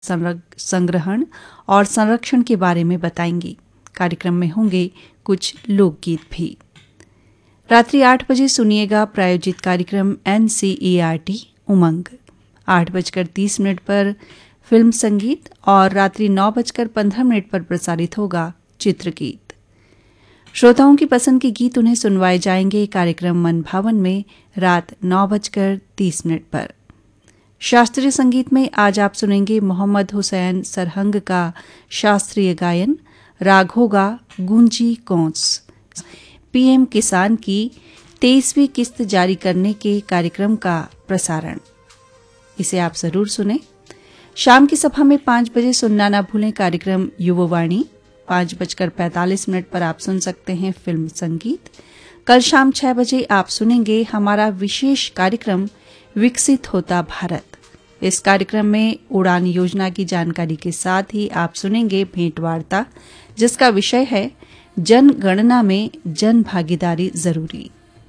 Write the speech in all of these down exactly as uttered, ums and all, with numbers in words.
संग्रहण और संरक्षण के बारे में बताएंगी। कार्यक्रम में होंगे कुछ लोकगीत भी। रात्रि आठ बजे सुनिएगा प्रायोजित कार्यक्रम एनसीईआरटी उमंग। आठ बजकर तीस मिनट पर फिल्म संगीत और रात्रि नौ बजकर पंद्रह मिनट पर प्रसारित होगा चित्रगीत। श्रोताओं की पसंद के गीत उन्हें सुनवाए जाएंगे कार्यक्रम मन भावन में रात नौ बजकर तीस मिनट पर। शास्त्रीय संगीत में आज आप सुनेंगे मोहम्मद हुसैन सरहंग का शास्त्रीय गायन। राग होगा गूंजी कौंस। पीएम किसान की तेईसवीं किस्त जारी करने के कार्यक्रम का प्रसारण, इसे आप जरूर सुने। शाम की सभा में पांच बजे सुनना ना भूलें कार्यक्रम युववाणी। पांच बजकर पैंतालीस मिनट पर आप सुन सकते हैं फिल्म संगीत। कल शाम छह बजे आप सुनेंगे हमारा विशेष कार्यक्रम विकसित होता भारत। इस कार्यक्रम में उड़ान योजना की जानकारी के साथ ही आप सुनेंगे भेंट वार्ता, जिसका विषय है जनगणना में जन भागीदारी जरूरी।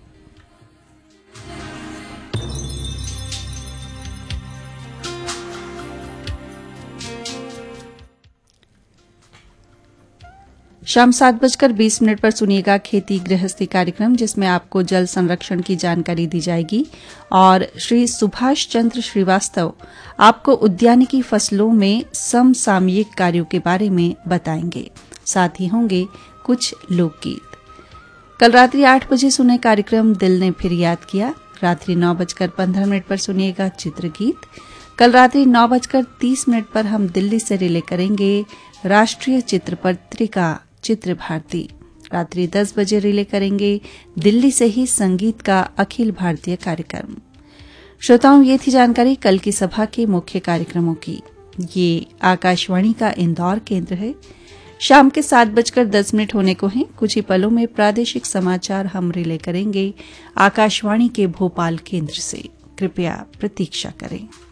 शाम सात बजकर बीस मिनट पर सुनिएगा खेती गृहस्थी कार्यक्रम, जिसमें आपको जल संरक्षण की जानकारी दी जाएगी और श्री सुभाष चंद्र श्रीवास्तव आपको उद्यानिकी फसलों में समसामयिक कार्यों के बारे में बताएंगे। साथ ही होंगे कुछ लोकगीत। कल रात्रि आठ बजे सुने कार्यक्रम दिल ने फिर याद किया। रात्रि नौ बजकर पंद्रह मिनट पर सुनिएगा चित्रगीत। कल रात्रि नौ बजकर तीस मिनट पर हम दिल्ली से रिले करेंगे राष्ट्रीय चित्र पत्रिका चित्र भारती। रात्रि दस बजे रिले करेंगे दिल्ली से ही संगीत का अखिल भारतीय कार्यक्रम। श्रोताओं, ये थी जानकारी कल की सभा के मुख्य कार्यक्रमों की। ये आकाशवाणी का इंदौर केंद्र है। शाम के सात बजकर दस मिनट होने को हैं। कुछ ही पलों में प्रादेशिक समाचार हम रिले करेंगे आकाशवाणी के भोपाल केंद्र से। कृपया प्रतीक्षा करें।